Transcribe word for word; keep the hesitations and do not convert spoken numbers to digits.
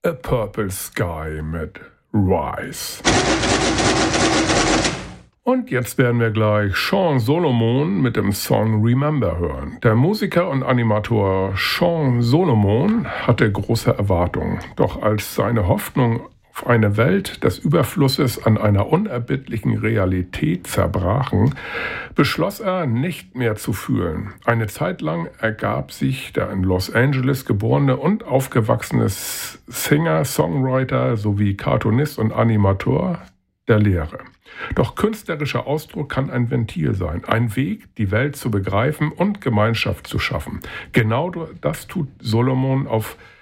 A Purple Sky mit Rise. Und jetzt werden wir gleich Sean Solomon mit dem Song Remember hören. Der Musiker und Animator Sean Solomon hatte große Erwartungen. Doch als seine Hoffnung auf eine Welt des Überflusses an einer unerbittlichen Realität zerbrachen, beschloss er, nicht mehr zu fühlen. Eine Zeit lang ergab sich der in Los Angeles geborene und aufgewachsene Singer, Songwriter sowie Cartoonist und Animator der Leere. Doch künstlerischer Ausdruck kann ein Ventil sein, ein Weg, die Welt zu begreifen und Gemeinschaft zu schaffen. Genau das tut Solomon auf